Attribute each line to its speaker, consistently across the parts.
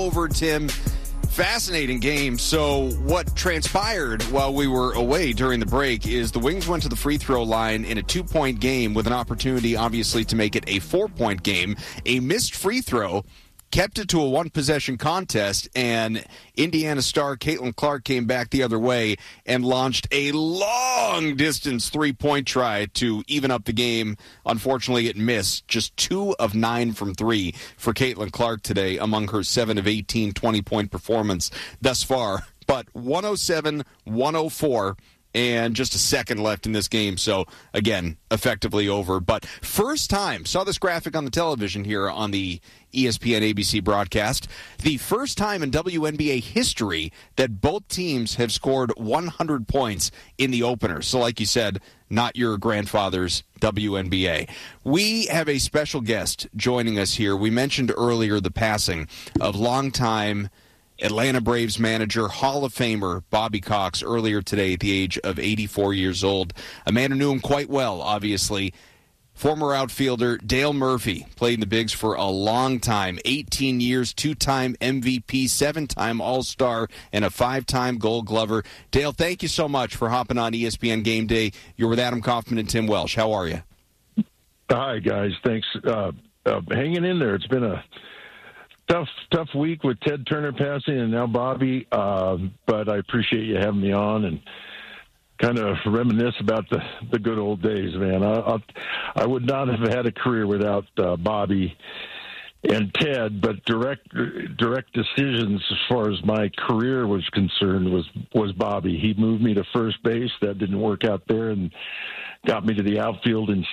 Speaker 1: over, Tim. Fascinating game. So what transpired while we were away during the break is the Wings went to the free throw line in a 2-point game with an opportunity, obviously, to make it a 4-point game. A missed free throw kept it to a one-possession contest, and Indiana star Caitlin Clark came back the other way and launched a long-distance three-point try to even up the game. Unfortunately, it missed. Just 2 of 9 from 3 for Caitlin Clark today among her 7 of 18 20-point performance thus far. But 107-104. And just a second left in this game. So, again, effectively over. But first time, saw this graphic on the television here on the ESPN ABC broadcast. The first time in WNBA history that both teams have scored 100 points in the opener. So, like you said, not your grandfather's WNBA. We have a special guest joining us here. We mentioned earlier the passing of longtime Atlanta Braves manager, Hall of Famer Bobby Cox earlier today at the age of 84 years old. A man who knew him quite well, obviously. Former outfielder Dale Murphy played in the Bigs for a long time, 18 years, 2-time MVP, 7-time All-Star, and a 5-time Gold Glover. Dale, thank you so much for hopping on ESPN Game Day. You're with Adam Kaufman and Tim Welsh. How are you?
Speaker 2: Hi, guys. Thanks. Hanging in there. It's been a tough week with Ted Turner passing and now Bobby, but I appreciate you having me on and kind of reminisce about the good old days, man. I would not have had a career without Bobby and Ted, but direct decisions as far as my career was concerned was Bobby. He moved me to first base. That didn't work out there, and got me to the outfield in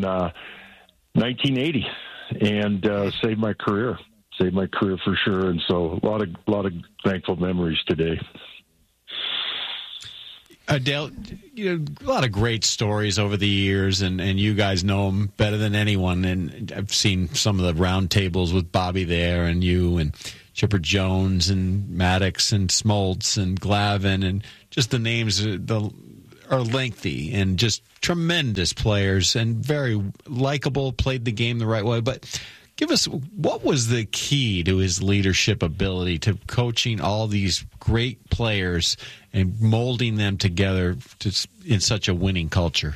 Speaker 2: 1980 and saved my career. Saved my career for sure, and so a lot of thankful memories today.
Speaker 3: Dale, a lot of great stories over the years, and you guys know them better than anyone. And I've seen some of the round tables with Bobby there, and you, and Chipper Jones, and Maddox, and Smoltz, and Glavin, and just the names are lengthy, and just tremendous players, and very likable, played the game the right way. But give us, what was the key to his leadership ability, to coaching all these great players and molding them together in such a winning culture?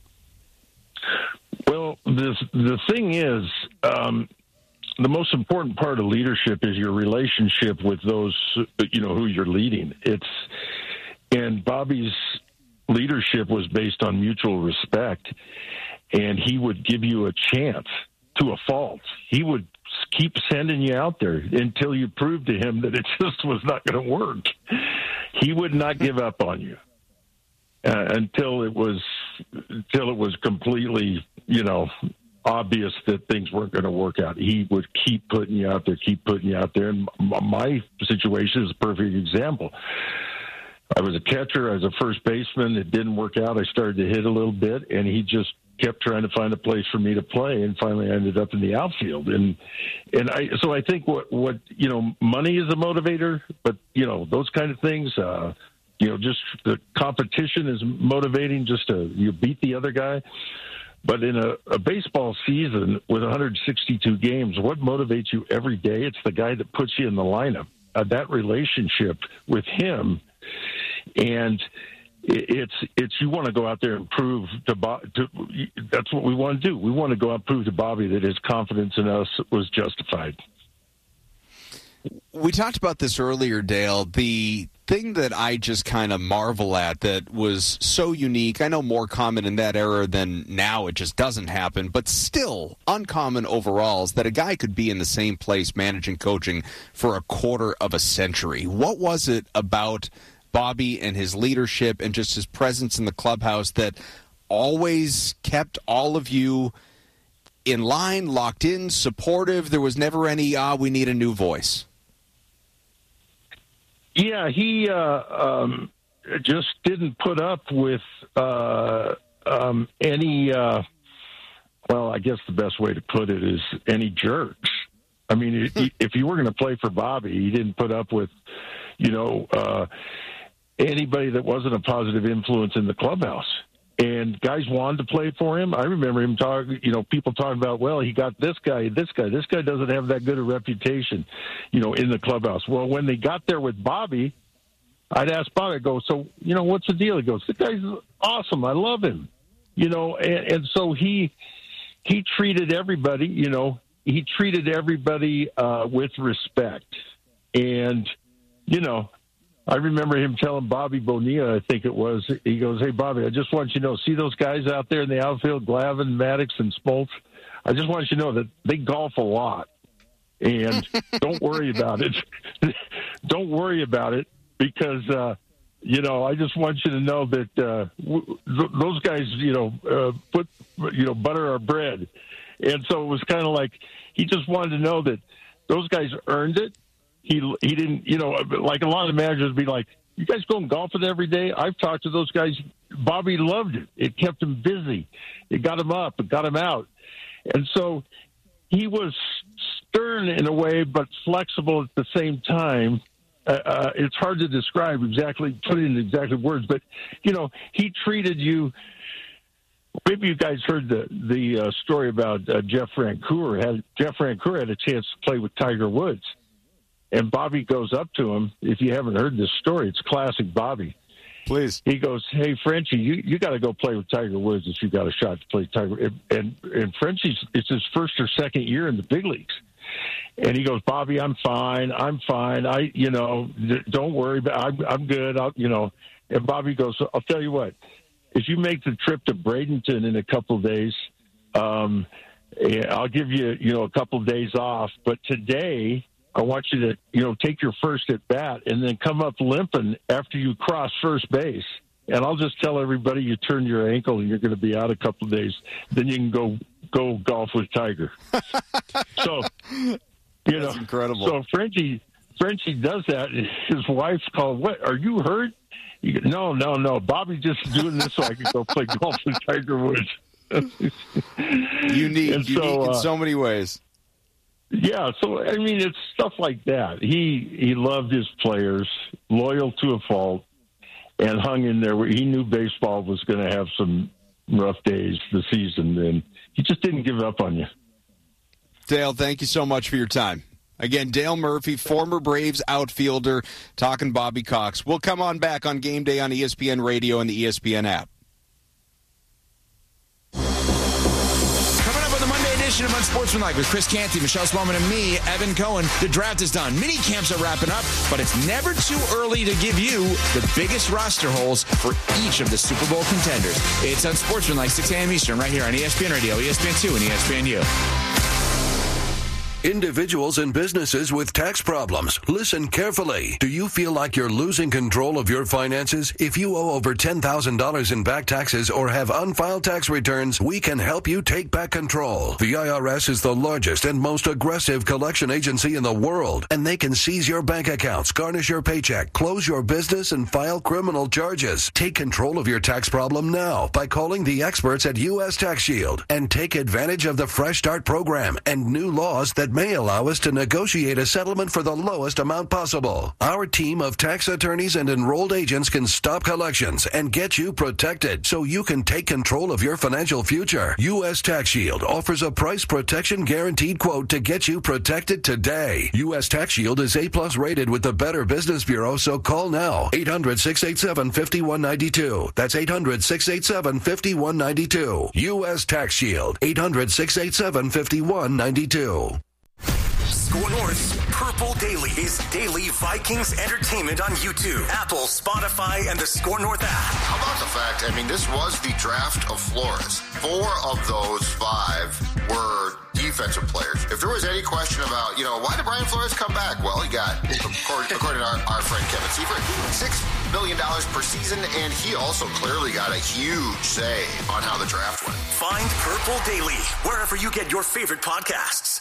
Speaker 2: Well, the thing is, the most important part of leadership is your relationship with those, who you're leading. And Bobby's leadership was based on mutual respect, and he would give you a chance to a fault. He would keep sending you out there until you proved to him that it just was not going to work. He would not give up on you until it was completely, obvious that things weren't going to work out. He would keep putting you out there, And my situation is a perfect example. I was a catcher. I was a first baseman. It didn't work out. I started to hit a little bit, and he just kept trying to find a place for me to play, and finally I ended up in the outfield. So I think what money is a motivator, but those kind of things, just the competition is motivating, just you beat the other guy. But in a baseball season with 162 games, what motivates you every day? It's the guy that puts you in the lineup. That relationship with him, and it's you want to go out there and prove that's what we want to do. We want to go out and prove to Bobby that his confidence in us was justified.
Speaker 1: We talked about this earlier, Dale. The thing that I just kind of marvel at that was so unique, I know more common in that era than now, it just doesn't happen, but still uncommon overall, is that a guy could be in the same place managing, coaching for a quarter of a century. What was it about Bobby and his leadership and just his presence in the clubhouse that always kept all of you in line, locked in, supportive? There was never any, we need a new voice.
Speaker 2: Yeah, he just didn't put up with any, I guess the best way to put it is any jerks. I mean, if you were going to play for Bobby, he didn't put up with, anybody that wasn't a positive influence in the clubhouse. and guys wanted to play for him. I remember him talking, people talking about, well, he got this guy. This guy doesn't have that good a reputation, in the clubhouse. Well, when they got there with Bobby, I'd ask Bobby, I go, so, what's the deal? He goes, the guy's awesome. I love him, and so he treated everybody, he treated everybody with respect. And, I remember him telling Bobby Bonilla, I think it was, he goes, hey, Bobby, I just want you to know, see those guys out there in the outfield, Glavine, Maddox, and Smoltz? I just want you to know that they golf a lot. And don't worry about it. Don't worry about it because, I just want you to know that those guys, put, butter our bread. And so it was kind of like he just wanted to know that those guys earned it. He didn't, like a lot of managers be like, you guys going golfing every day? I've talked to those guys. Bobby loved it. It kept him busy. It got him up. It got him out. And so he was stern in a way, but flexible at the same time. It's hard to describe exactly, put it in exactly words, but, he treated you. Maybe you guys heard the story about Jeff Francoeur. Jeff Francoeur had a chance to play with Tiger Woods. And Bobby goes up to him. If you haven't heard this story, it's classic Bobby.
Speaker 1: Please.
Speaker 2: He goes, hey, Frenchie, you got to go play with Tiger Woods if you got a shot to play Tiger. And Frenchie's, it's his first or second year in the big leagues. And he goes, Bobby, I'm fine. Don't worry. I'm good. And Bobby goes, I'll tell you what, if you make the trip to Bradenton in a couple of days, I'll give you, a couple of days off. But today, I want you to, take your first at bat and then come up limping after you cross first base. And I'll just tell everybody you turned your ankle and you're going to be out a couple of days. Then you can go golf with Tiger. So,
Speaker 1: That's incredible.
Speaker 2: So Frenchie does that. His wife's called, what, are you hurt? No. Bobby just doing this so I can go play golf with Tiger Woods.
Speaker 1: Unique in so many ways.
Speaker 2: Yeah, so, it's stuff like that. He loved his players, loyal to a fault, and hung in there. He knew baseball was going to have some rough days this season, and he just didn't give up on you.
Speaker 1: Dale, thank you so much for your time. Again, Dale Murphy, former Braves outfielder, talking Bobby Cox. We'll come on back on Game Day on ESPN Radio and the ESPN app.
Speaker 4: Of Unsportsmanlike with Chris Canty, Michelle Swellman, and me, Evan Cohen. The draft is done. Mini camps are wrapping up, but it's never too early to give you the biggest roster holes for each of the Super Bowl contenders. It's Unsportsmanlike, 6 a.m. Eastern, right here on ESPN Radio, ESPN2, and ESPNU.
Speaker 5: Individuals and businesses with tax problems, listen carefully. Do you feel like you're losing control of your finances? If you owe over $10,000 in back taxes or have unfiled tax returns, we can help you take back control. The IRS is the largest and most aggressive collection agency in the world, and they can seize your bank accounts, garnish your paycheck, close your business, and file criminal charges. Take control of your tax problem now by calling the experts at U.S. Tax Shield and take advantage of the Fresh Start program and new laws that may allow us to negotiate a settlement for the lowest amount possible. Our team of tax attorneys and enrolled agents can stop collections and get you protected so you can take control of your financial future. U.S. Tax Shield offers a price protection guaranteed quote to get you protected today. U.S. Tax Shield is A+ rated with the Better Business Bureau, so call now. 800-687-5192. That's 800-687-5192. U.S. Tax Shield. 800-687-5192.
Speaker 6: Score North's Purple Daily is daily Vikings entertainment on YouTube, Apple, Spotify, and the Score North app.
Speaker 7: How about the fact, this was the draft of Flores. 4 of those 5 were defensive players. If there was any question about, why did Brian Flores come back? Well, he got, according to our friend Kevin Seifert, $6 million per season, and he also clearly got a huge say on how the draft went.
Speaker 6: Find Purple Daily wherever you get your favorite podcasts.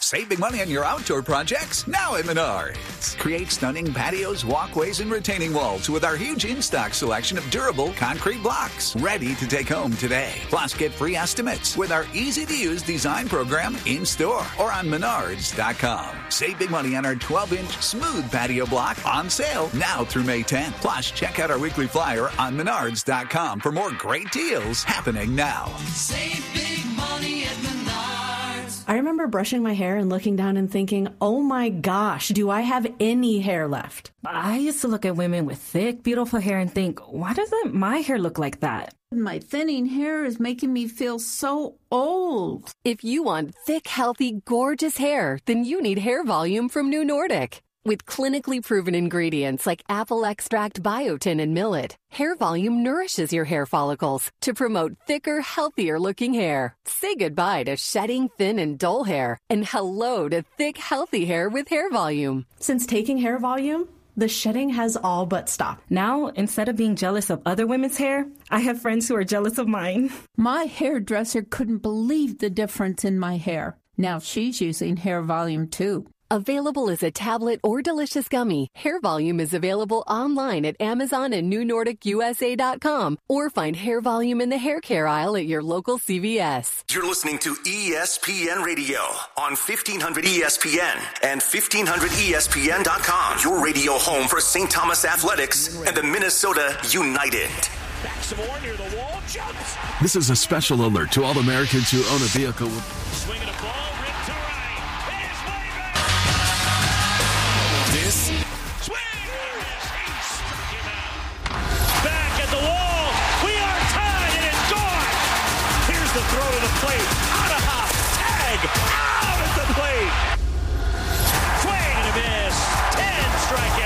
Speaker 8: Save big money on your outdoor projects now at Menards. Create stunning patios, walkways, and retaining walls with our huge in-stock selection of durable concrete blocks. Ready to take home today. Plus, get free estimates with our easy-to-use design program in-store or on Menards.com. Save big money on our 12-inch smooth patio block on sale now through May 10th. Plus, check out our weekly flyer on Menards.com for more great deals happening now.
Speaker 9: Save big money at Menards.
Speaker 10: I remember brushing my hair and looking down and thinking, oh my gosh, do I have any hair left?
Speaker 11: I used to look at women with thick, beautiful hair and think, why doesn't my hair look like that?
Speaker 12: My thinning hair is making me feel so old.
Speaker 13: If you want thick, healthy, gorgeous hair, then you need Hair Volume from New Nordic. With clinically proven ingredients like apple extract, biotin, and millet, Hair Volume nourishes your hair follicles to promote thicker, healthier-looking hair. Say goodbye to shedding, thin, and dull hair, and hello to thick, healthy hair with Hair Volume.
Speaker 10: Since taking Hair Volume, the shedding has all but stopped.
Speaker 11: Now, instead of being jealous of other women's hair, I have friends who are jealous of mine.
Speaker 12: My hairdresser couldn't believe the difference in my hair. Now she's using Hair Volume too.
Speaker 13: Available as a tablet or delicious gummy, Hair Volume is available online at Amazon and NewNordicUSA.com, or find Hair Volume in the hair care aisle at your local CVS.
Speaker 6: You're listening to ESPN Radio on 1500 ESPN and 1500ESPN.com. Your radio home for St. Thomas Athletics and the Minnesota United.
Speaker 14: Back some more near the wall, jumps.
Speaker 15: This is a special alert to all Americans who own a vehicle.
Speaker 14: Swinging a ball.
Speaker 6: This
Speaker 14: back at the wall. We are tied and it's gone. Here's the throw to the plate. On a hop. Tag. Out at the plate. Swing and a miss. 10 strikeouts.